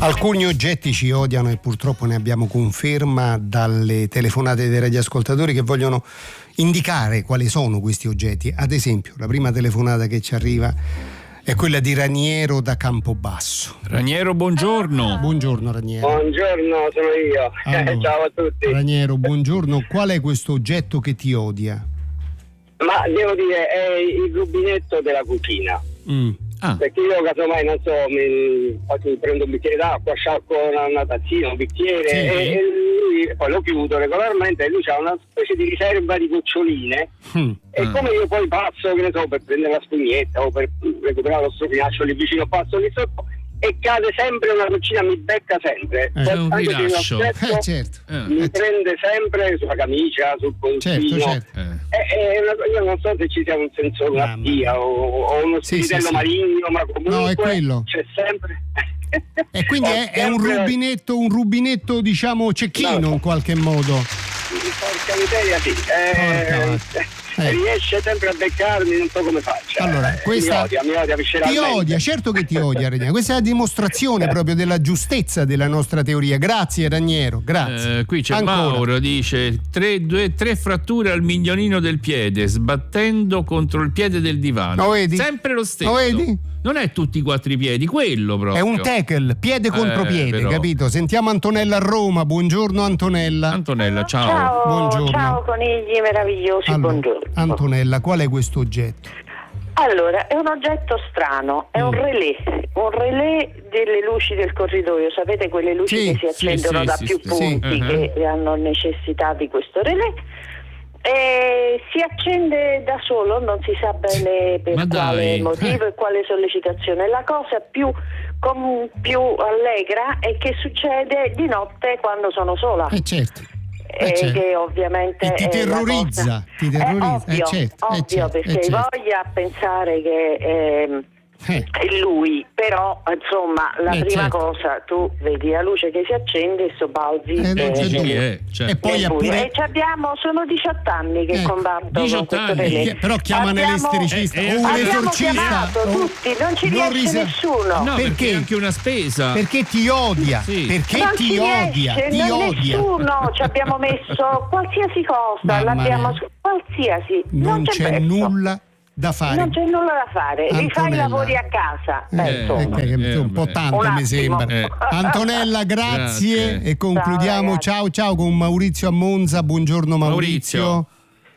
Alcuni oggetti ci odiano e purtroppo ne abbiamo conferma dalle telefonate dei radioascoltatori che vogliono indicare quali sono questi oggetti. Ad esempio, la prima telefonata che ci arriva è quella di Raniero da Campobasso. Raniero, buongiorno. Buongiorno Raniero. Buongiorno, sono io. Allora, ciao a tutti. Raniero, buongiorno. Qual è questo oggetto che ti odia? Ma devo dire, è il rubinetto della cucina. Perché io casomai, non so, mi prendo un bicchiere d'acqua, sciacquo una tazzina, un bicchiere, sì, e lui, poi lo chiudo regolarmente, e lui ha una specie di riserva di goccioline, e come io poi passo, che ne so, per prendere la spugnetta o per recuperare lo stropinaccio lì vicino, passo lì sotto e cade sempre una goccina, mi becca sempre. È un rilascio. Certo. Mi prende sempre sulla camicia, sul polsino. Certo. Io non so se ci sia un senso, una spia o uno spiritello maligno, ma comunque no, è quello. c'è sempre. E quindi è un rubinetto diciamo cecchino, in qualche modo. Porca miseria, sì. Riesce sempre a beccarmi, non so come faccia. Allora, questa mi odia visceralmente. Ti odia, certo che ti odia, Raniero. Questa è la dimostrazione proprio della giustezza della nostra teoria. Grazie Raniero, grazie. Qui c'è Ancora. Mauro, dice tre fratture al mignolino del piede, sbattendo contro il piede del divano. Lo vedi? Sempre lo stesso. Lo vedi? Non è tutti i quattro piedi, quello proprio. È un tackle, piede contro piede, però. capito? Sentiamo Antonella a Roma. Buongiorno Antonella. Antonella, ciao. Buongiorno. Ciao conigli meravigliosi, Allora, buongiorno. Antonella, qual è questo oggetto? Allora, è un oggetto strano, è un relè delle luci del corridoio, sapete quelle luci Sì, che si accendono da più punti che hanno necessità di questo relè. E si accende da solo, non si sa bene per quale motivo e quale sollecitazione. La cosa più allegra è che succede di notte quando sono sola. Certo. Che ovviamente e ti terrorizza, ovvio, perché hai voglia a pensare che è lui, però insomma la prima cosa, tu vedi la luce che si accende e sobbalzi e poi pure... sono 18 anni che combatto 18 anni. Però chiama un elettricista o un esorcicista tutti, non ci riesce nessuno. No, perché è anche una spesa. Perché ti odia, perché non ti odia, nessuno ci abbiamo messo qualsiasi cosa, qualsiasi, non c'è nulla da fare. Non c'è nulla da fare, rifai i lavori a casa. Un po' tanto mi sembra. Antonella, grazie. E concludiamo. Ciao con Maurizio a Monza. Buongiorno Maurizio.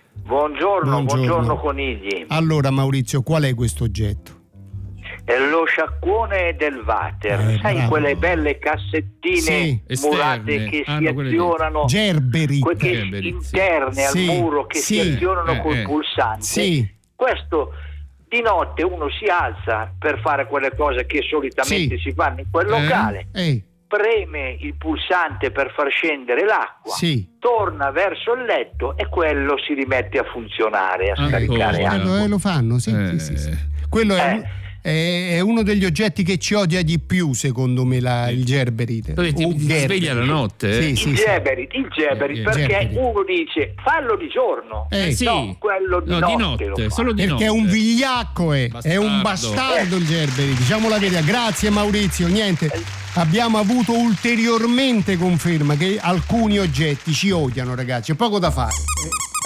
Buongiorno conigli. Allora Maurizio, qual è questo oggetto? È lo sciacquone del water, sai, bravo. Quelle belle cassettine murate che si azionano, Gerberi interne al muro che si azionano col pulsante. Questo di notte uno si alza per fare quelle cose che solitamente si fanno in quel locale, preme il pulsante per far scendere l'acqua, torna verso il letto e quello si rimette a funzionare, a scaricare acqua. Lo fanno, sì. Quello è uno degli oggetti che ci odia di più, secondo me, il Gerberite. Ti sveglia la notte? Il Gerberite, perché uno dice fallo di giorno, quello di notte solo di notte. Perché è un vigliacco, è un bastardo il Gerberite, diciamo la verità. Grazie Maurizio, niente. Abbiamo avuto ulteriormente conferma che alcuni oggetti ci odiano, ragazzi, c'è poco da fare.